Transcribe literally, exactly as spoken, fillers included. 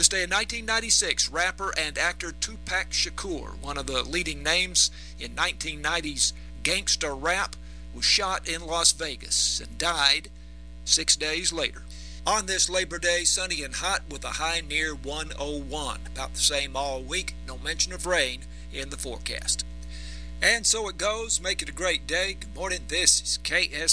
this day in nineteen ninety-six, rapper and actor Tupac Shakur, one of the leading names in nineteen nineties gangsta rap, was shot in Las Vegas and died six days later. On this Labor Day, sunny and hot with a high near one oh one. About the same all week, no mention of rain in the forecast. And so it goes. Make it a great day. Good morning. This is K S